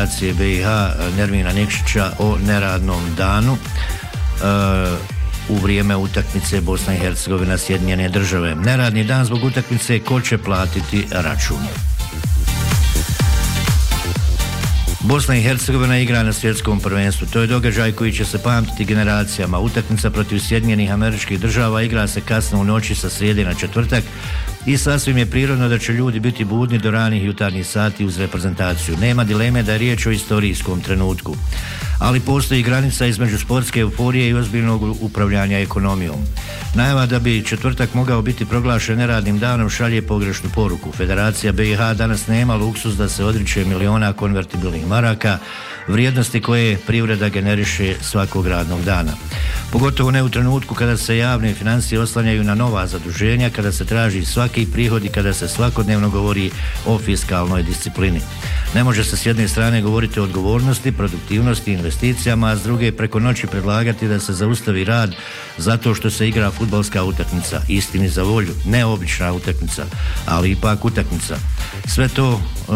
Federacije BiH Nermina Nikšića o neradnom danu u vrijeme utakmice Bosna i Hercegovina Sjedinjene Države. Neradni dan zbog utakmice, ko će platiti račun? Bosna i Hercegovina igra na svjetskom prvenstvu. To je događaj koji će se pamtiti generacijama. Utakmica protiv Sjedinjenih Američkih Država igra se kasno u noći sa srijede na četvrtak i sasvim je prirodno da će ljudi biti budni do ranih jutarnjih sati uz reprezentaciju. Nema dileme da je riječ o istorijskom trenutku. Ali postoji granica između sportske euforije i ozbiljnog upravljanja ekonomijom. Najava da bi četvrtak mogao biti proglašen neradnim danom šalje pogrešnu poruku. Federacija BiH danas nema luksuz da se odriče miliona konvertibilnih maraka, vrijednosti koje privreda generiše svakog radnog dana. Pogotovo ne u trenutku kada se javne financije oslanjaju na nova zaduženja, kada se traži svaki prihod i kada se svakodnevno govori o fiskalnoj disciplini. Ne može se s jedne strane govoriti o odgovornosti, produktivnosti, investicijama, a s druge preko noći predlagati da se zaustavi rad zato što se igra fudbalska utakmica. Istini za volju, ne obična utakmica, ali ipak utakmica. Sve to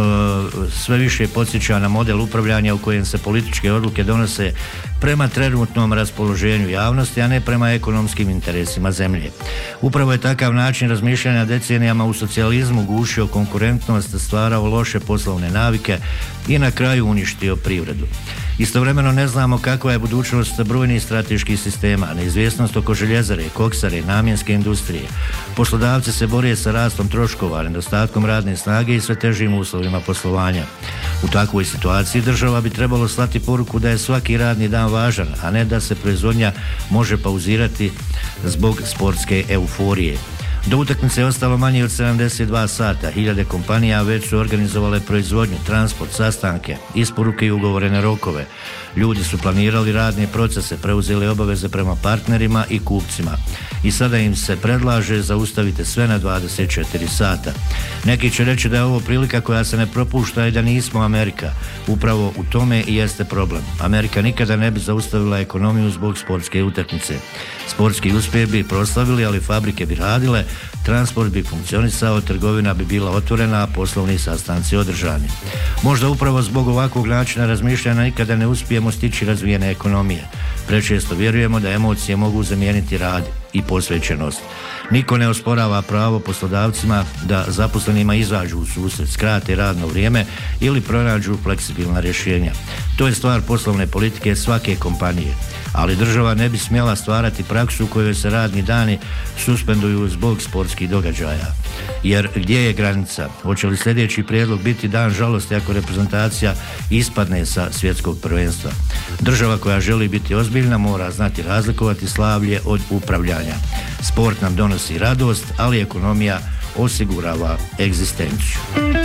sve više podsjeća na model upravljanja u kojem se političke odluke donose prema trenutnom raspoloženju javnosti, a ne prema ekonomskim interesima zemlje. Upravo je takav način razmišljanja decenijama u socijalizmu gušio konkurentnost, stvarao loše poslovne navike i na kraju uništio privredu. Istovremeno ne znamo kakva je budućnost brojnih strateških sistema, neizvjesnost oko željezare, koksare, namjenske industrije. Poslodavci se bore sa rastom troškova, nedostatkom radne snage i sve težim uslovima poslovanja. U takvoj situaciji država bi trebalo slati poruku da je svaki radni dan važan, a ne da se proizvodnja može pauzirati zbog sportske euforije. Do utakmice je ostalo manje od 72 sata. Hiljade kompanija već su organizovale proizvodnju, transport, sastanke, isporuke i ugovorene rokove. Ljudi su planirali radne procese, preuzeli obaveze prema partnerima i kupcima. I sada im se predlaže zaustavite sve na 24 sata. Neki će reći da je ovo prilika koja se ne propušta i da nismo Amerika. Upravo u tome i jeste problem. Amerika nikada ne bi zaustavila ekonomiju zbog sportske utakmice. Sportski uspjeh bi proslavili, ali fabrike bi radile, transport bi funkcionisao, trgovina bi bila otvorena, a poslovni sastanci održani. Možda upravo zbog ovakvog načina razmišljanja nikada ne uspijemo stići razvijene ekonomije. Prečesto vjerujemo da emocije mogu zamijeniti rad i posvećenost. Niko ne osporava pravo poslodavcima da zaposlenima izađu u susret, skrate radno vrijeme ili pronađu fleksibilna rješenja. To je stvar poslovne politike svake kompanije. Ali država ne bi smjela stvarati praksu u kojoj se radni dani suspenduju zbog sportskih događaja. Jer gdje je granica? Hoće li sljedeći prijedlog biti dan žalosti ako reprezentacija ispadne sa svjetskog prvenstva? Država koja želi biti ozbiljna mora znati razlikovati slavlje od upravljanja. Sport nam donosi radost, ali ekonomija osigurava egzistenciju.